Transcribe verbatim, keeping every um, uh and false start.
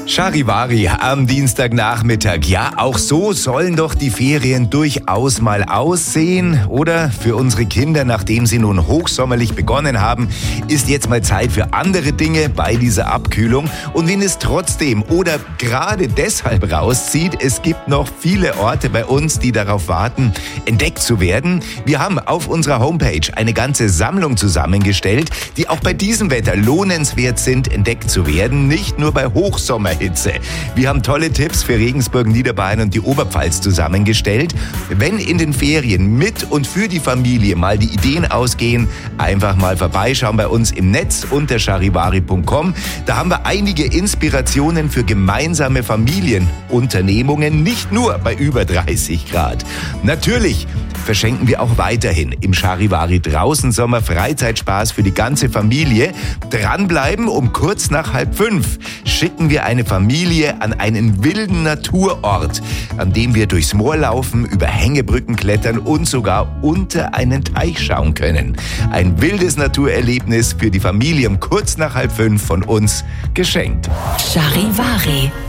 Charivari am Dienstagnachmittag. Ja, auch so sollen doch die Ferien durchaus mal aussehen. Oder für unsere Kinder, nachdem sie nun hochsommerlich begonnen haben, ist jetzt mal Zeit für andere Dinge bei dieser Abkühlung. Und wen es trotzdem oder gerade deshalb rauszieht, es gibt noch viele Orte bei uns, die darauf warten, entdeckt zu werden. Wir haben auf unserer Homepage eine ganze Sammlung zusammengestellt, die auch bei diesem Wetter lohnenswert sind, entdeckt zu werden. Nicht nur bei Hochsommerhitze. Wir haben tolle Tipps für Regensburg, Niederbayern und die Oberpfalz zusammengestellt. Wenn in den Ferien mit und für die Familie mal die Ideen ausgehen, einfach mal vorbeischauen bei uns im Netz unter charivari punkt com. Da haben wir einige Inspirationen für gemeinsame Familienunternehmungen, nicht nur bei über dreißig Grad. Natürlich verschenken wir auch weiterhin im Charivari draußen Sommer Freizeitspaß für die ganze Familie. Dranbleiben, um kurz nach halb fünf schicken wir eine Familie an einen wilden Naturort, an dem wir durchs Moor laufen, über Hängebrücken klettern und sogar unter einen Teich schauen können. Ein wildes Naturerlebnis für die Familie um kurz nach halb fünf von uns geschenkt. Charivari.